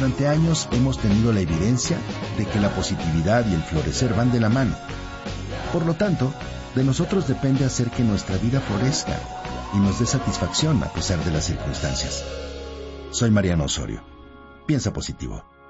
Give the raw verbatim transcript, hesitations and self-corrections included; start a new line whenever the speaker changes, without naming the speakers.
durante años hemos tenido la evidencia de que la positividad y el florecer van de la mano. Por lo tanto, de nosotros depende hacer que nuestra vida florezca y nos dé satisfacción a pesar de las circunstancias. Soy Mariano Osorio. Piensa positivo.